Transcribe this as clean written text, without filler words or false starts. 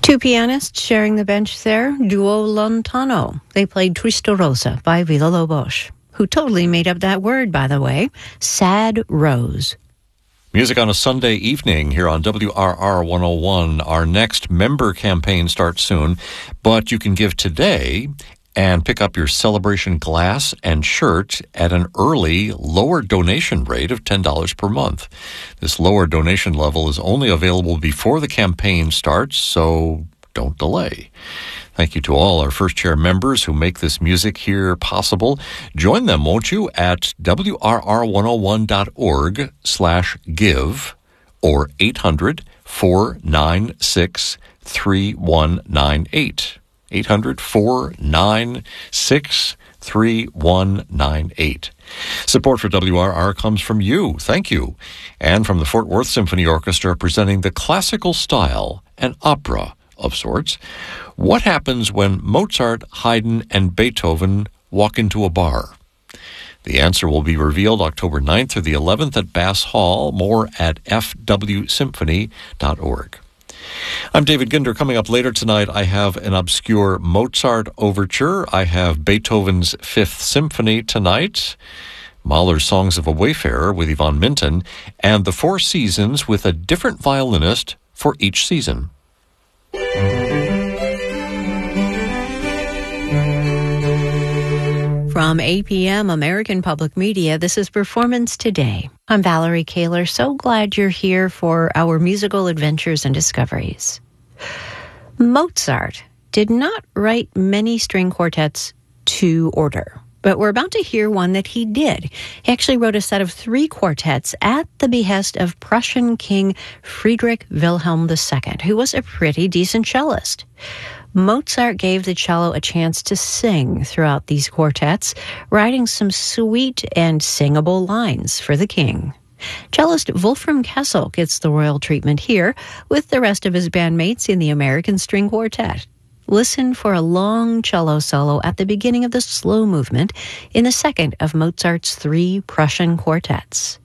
Two pianists sharing the bench there, Duo Lontano. They played Triste Rosa by Villa-Lobos, who totally made up that word, by the way, Sad Rose. Music on a Sunday evening here on WRR 101. Our next member campaign starts soon, but you can give today and pick up your celebration glass and shirt at an early, lower donation rate of $10 per month. This lower donation level is only available before the campaign starts, so don't delay. Thank you to all our First Chair members who make this music here possible. Join them, won't you, at WRR101.org/give or 800-496-3198. 800-496-3198. Support for WRR comes from you. Thank you. And from the Fort Worth Symphony Orchestra presenting the classical style, an opera of sorts. What happens when Mozart, Haydn, and Beethoven walk into a bar? The answer will be revealed October 9th through the 11th at Bass Hall. More at fwsymphony.org. I'm David Ginder. Coming up later tonight, I have an obscure Mozart overture. I have Beethoven's Fifth Symphony tonight, Mahler's Songs of a Wayfarer with Yvonne Minton, and the Four Seasons with a different violinist for each season. From APM American Public Media, this is Performance Today. I'm Valerie Kaler. So glad you're here for our musical adventures and discoveries. Mozart did not write many string quartets to order, but we're about to hear one that he did. He actually wrote a set of 3 quartets at the behest of Prussian King Friedrich Wilhelm II, who was a pretty decent cellist. Mozart gave the cello a chance to sing throughout these quartets, writing some sweet and singable lines for the king. Cellist Wolfram Kessel gets the royal treatment here with the rest of his bandmates in the American String Quartet. Listen for a long cello solo at the beginning of the slow movement in the second of Mozart's 3 Prussian quartets.